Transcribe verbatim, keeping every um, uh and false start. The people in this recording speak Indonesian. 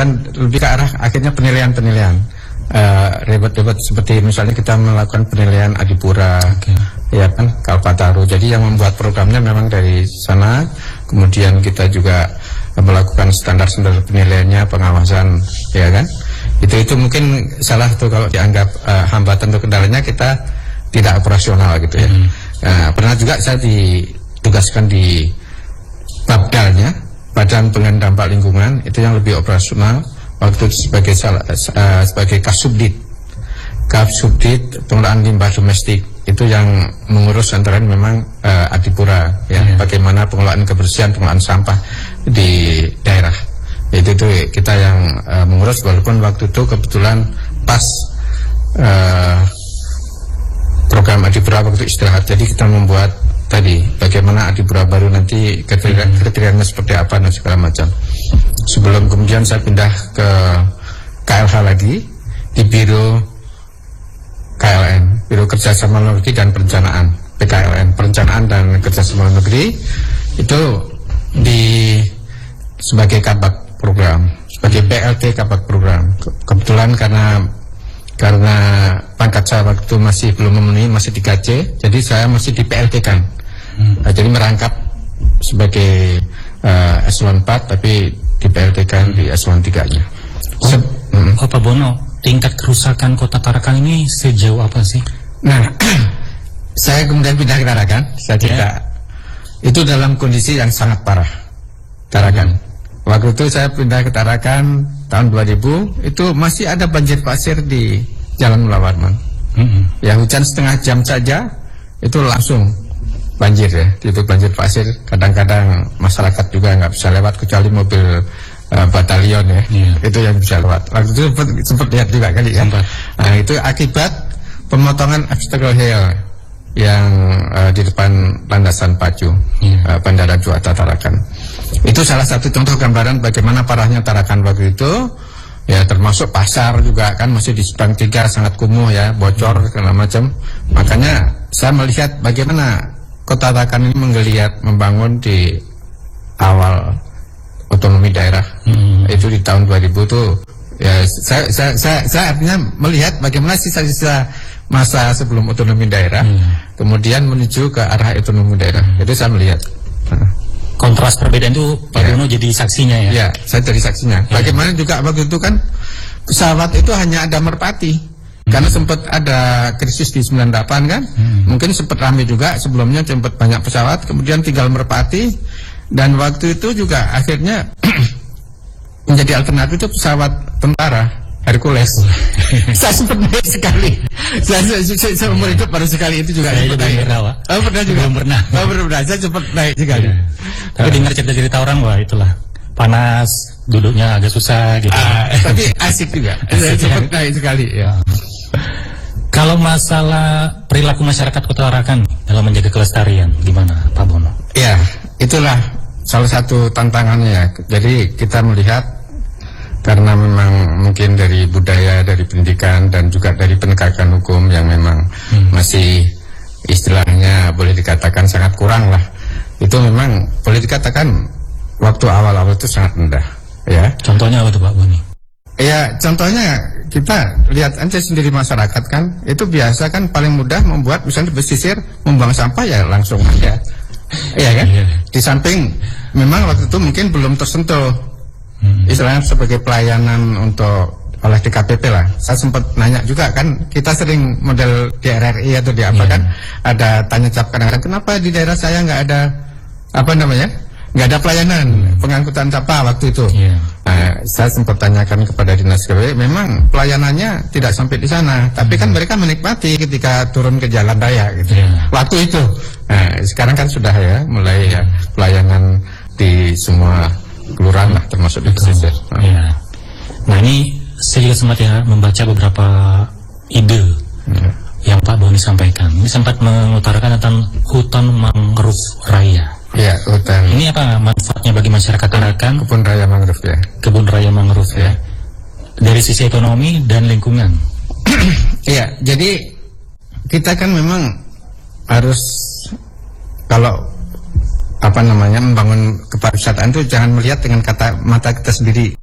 kan lebih ke arah akhirnya penilaian-penilaian uh, ribet-ribet seperti misalnya kita melakukan penilaian Adipura, okay. ya kan, Kalpataru. Jadi yang membuat programnya memang dari sana. Kemudian kita juga melakukan standar-standar penilaiannya, pengawasan, ya kan. Itu itu mungkin salah tuh kalau dianggap uh, hambatan atau kendalanya kita tidak operasional gitu ya. Hmm. Nah, pernah juga saya ditugaskan di Babdalnya, Badan Pengendalian Dampak Lingkungan, itu yang lebih operasional waktu itu sebagai uh, sebagai Kasubdit, Kasubdit pengelolaan limbah domestik, itu yang mengurus antara memang uh, Adipura ya, hmm. bagaimana pengelolaan kebersihan, pengelolaan sampah di daerah. Itu itu kita yang uh, mengurus, walaupun waktu itu kebetulan pas uh, program Adipura waktu istirahat, jadi kita membuat tadi bagaimana Adipura baru nanti kriteria, kriterianya seperti apa dan segala macam. Sebelum kemudian saya pindah ke K L H lagi di Biro K L N, Biro Kerjasama Luar Negeri dan Perencanaan, P K L N, Perencanaan dan Kerjasama Luar Negeri, itu di sebagai kabak program, sebagai P L T kabak program. Kebetulan karena karena pangkat saya waktu itu masih belum memenuhi, masih di K C, jadi saya masih di P L T kan. Hmm. Nah, jadi merangkap sebagai uh, eselon empat, tapi di P L T kan hmm. di eselon tiga-nya. Oh, hmm. oh, Pak Bono, tingkat kerusakan Kota Tarakan ini sejauh apa sih? Nah, saya kemudian pindah ke Tarakan, saya cerita. Yeah. Itu dalam kondisi yang sangat parah, Tarakan. Hmm. Waktu itu saya pindah ke Tarakan tahun dua ribu, itu masih ada banjir pasir di Jalan Mula Warman. Hmm. Ya, hujan setengah jam saja, itu langsung banjir ya, itu banjir pasir. Kadang-kadang masyarakat juga nggak bisa lewat kecuali mobil uh, batalion ya, yeah. itu yang bisa lewat. Waktu itu sempat, sempat lihat juga kali ya. Nah, itu akibat pemotongan obstacle hill yang uh, di depan landasan pacu, yeah. uh, Bandara Juanda Tarakan. Itu salah satu contoh gambaran bagaimana parahnya Tarakan waktu itu. Ya, termasuk pasar juga kan masih di Subang tiga, sangat kumuh ya, bocor segala macam. Makanya saya melihat bagaimana Kota Tarakan ini menggeliat membangun di awal otonomi daerah. Hmm. Itu di tahun dua ribu tuh ya, saya saya saya, saya artinya melihat bagaimana sisa-sisa masa sebelum otonomi daerah, hmm. kemudian menuju ke arah otonomi daerah. Hmm. Itu saya melihat. Kontras perbedaan itu Pak Bono ya. Jadi saksinya ya? Ya, saya jadi saksinya. Ya. Bagaimana juga waktu itu kan pesawat itu hanya ada merpati, hmm. karena sempat ada krisis di sembilan puluh delapan kan, hmm. mungkin sempat ramai juga sebelumnya, sempat banyak pesawat, kemudian tinggal merpati, dan waktu itu juga akhirnya menjadi alternatif itu pesawat tentara Hercules. Saya sempat naik sekali. Saya seumur hidup baru sekali itu juga. Saya juga pernah, Pak. Oh, pernah juga. Belum pernah. Oh, belum pernah. Saya sempat naik sekali. Ya. Tapi uh. dengar cerita-cerita orang, wah itulah panas, duduknya agak susah gitu. Uh, tapi asik juga. Saya sempat naik sekali. Ya. Kalau masalah perilaku masyarakat Kota Tarakan dalam menjaga kelestarian, gimana, Pak Bono? Ya, itulah salah satu tantangannya ya. Jadi kita melihat, karena memang mungkin dari budaya, dari pendidikan, dan juga dari penegakan hukum yang memang hmm. masih istilahnya boleh dikatakan sangat kurang lah. Itu memang boleh dikatakan waktu awal-awal itu sangat rendah ya. Contohnya apa tuh Pak Boni? Ya, contohnya kita lihat aja sendiri masyarakat kan, itu biasa kan paling mudah membuat misalnya pesisir, membuang sampah ya langsung aja. Iya kan? Yeah. Di samping memang waktu itu mungkin belum tersentuh Hmm. istilahnya sebagai pelayanan untuk oleh D K P P lah. Saya sempat nanya juga kan, kita sering model di R R I atau di apa yeah. kan, ada tanya jawab kadang-kadang, kenapa di daerah saya nggak ada apa namanya, nggak ada pelayanan pengangkutan sampah waktu itu. Yeah. Nah, saya sempat tanyakan kepada dinas K P P, memang pelayanannya tidak sampai di sana, tapi kan mereka menikmati ketika turun ke jalan raya gitu. Yeah. Waktu itu. Nah, sekarang kan sudah ya mulai ya pelayanan di semua kelurahan lah, termasuk di pesisir. Nah. Ya. Nah, ini saya juga sempat ya membaca beberapa ide ya. yang Pak Boni sampaikan. Ini sempat mengutarakan tentang hutan mangrove raya. Ya, hutan. Ini apa manfaatnya bagi masyarakat Tarakan? Kebun raya mangrove ya. Kebun raya mangrove ya. ya. Dari sisi ekonomi dan lingkungan. Iya, jadi kita kan memang harus kalau apa namanya membangun kepariwisataan itu jangan melihat dengan kata mata kita sendiri